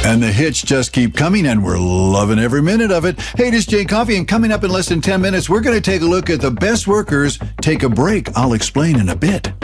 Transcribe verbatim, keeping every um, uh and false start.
And the hits just keep coming, and we're loving every minute of it. Hey, this is Jay Coffee, and coming up in less than ten minutes, we're going to take a look at the best workers take a break. I'll explain in a bit.